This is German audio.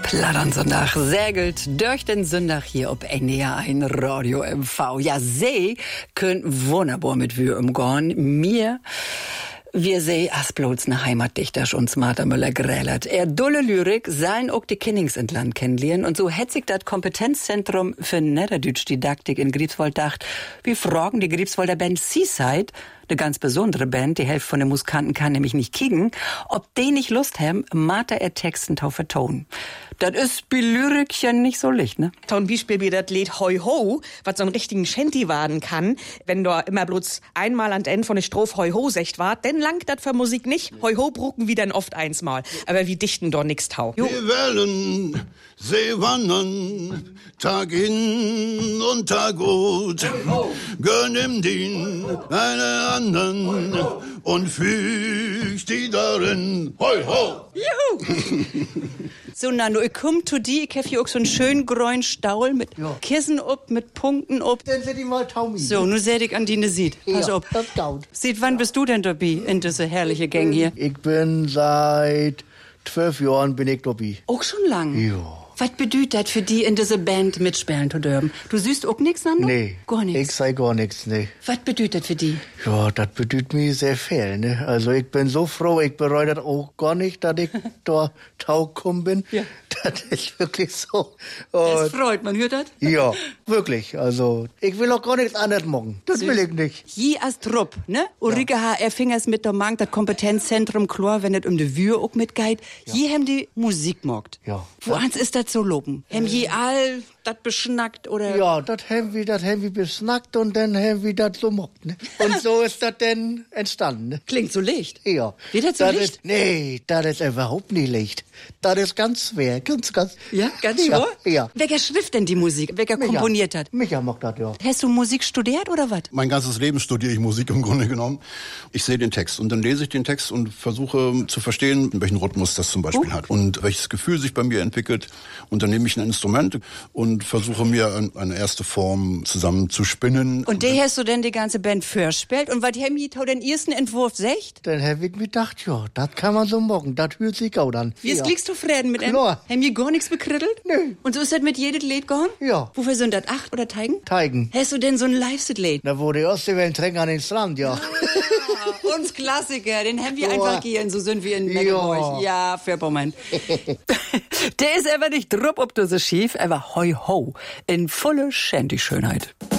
Plattern Sonntag segelt durch den Sonntag hier ob NDR ein Radio MV. Ja, sie können wunderbar mit wir umgehen. Wir sehen bloß ne Heimatdichter schon Martha Müller-Grälert. Dulle Lyrik sein auch die Kinnings entlang kennenlernen. Und so hätt sich das Kompetenzzentrum für Niederdütsch-Didaktik in Greifswald gedacht, wir fragen die Greifswalder Band Seaside, eine ganz besondere Band, die Hälfte von den Musikanten kann nämlich nicht kicken, ob die nicht Lust haben, Martha Texten zu vertonen. Das ist bei Lyrikchen nicht so leicht, ne? Zum Beispiel wie das Lied Hoi Ho, was so einen richtigen Shanty werden kann, wenn da immer bloß einmal an den von der Strophe Hoi Ho secht war, denn langt das für Musik nicht. Hoi Ho brucken wir dann oft einsmal. Aber wir dichten doch nix tau. Die Wellen, sie wandern, Tag in und Tag out, gönn im Dien eine anderen und füg die darin. Hoi Ho! Juhu! So, Nano, ich komm zu dir, ich hab hier auch so einen schönen grünen Staul mit Kissen ob, mit Punkten ob. Dann seht ihr mal Taumi. So, nu seh ich an die ne sieht. Pass auf. Das gaut. Sieht, wann bist du denn dabei in diese herrliche Gang hier? Ich bin seit 12 Jahren bin ich dabei. Auch schon lang? Ja. Was bedeutet das für die in diese Band mitspielen zu dürfen? Du siehst auch nix, Nando? Nee. Gar nichts? Ich sei gar nichts, nee. Was bedeutet das für die? Ja, das bedeutet mir sehr viel, ne. Also ich bin so froh, ich bereue das auch gar nicht, dass ich da taugekommen bin. Ja. Das ist wirklich so. Das freut, man hört das? Ja, wirklich. Also, ich will auch gar nichts anderes machen. Das will ich nicht. Hier als Trupp, ne? Ulrike HR Fingers mit der Mank, das Kompetenzzentrum klar, wenn es um die Wür auch mitgeht. Hier haben die Musik gemacht. Ja. Woans ist das so loben? Haben je all das beschnackt oder? Ja, das haben wir besnackt und dann haben wir das so gemacht, ne? Und so ist das dann entstanden, ne? Klingt so leicht. Ja. Wie das so leicht? Nee, das ist überhaupt nicht leicht. Das ist ganz schwer, ganz. Ja, ganz schwer? Ja. Welcher schrift denn die Musik? Welcher komponiert hat? Micha macht das, ja. Hast du Musik studiert oder was? Mein ganzes Leben studiere ich Musik im Grunde genommen. Ich sehe den Text und dann lese ich den Text und versuche zu verstehen, welchen Rhythmus das zum Beispiel hat und welches Gefühl sich bei mir entwickelt. Und dann nehme ich ein Instrument und versuche mir eine erste Form zusammenzuspinnen. Und die hast du denn die ganze Band vorspielt? Und was haben die den ersten Entwurf secht? Dann habe ich mir gedacht, ja, das kann man so machen. Das hört sich auch an. Wie liegst du Frieden mit ihm? Klar. Haben die gar nichts bekrittelt? Nö. Und so ist das mit jedem Lied gegangen? Ja. Wofür sind das? 8 oder Teigen? Teigen. Hast du denn so ein Live-Lied? Da wurde Ostseewellen trinken an den Strand, ja. Uns Klassiker, den haben wir einfach hier und so sind wir in Mecklenburg. Ja, für Moment. Der ist aber nicht drupp ob du so schief, aber hoi ho, in volle Shanty-Schönheit.